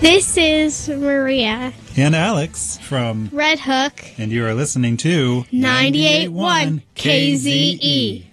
This is Maria and Alex from Red Hook, and you are listening to 98.1 KZE.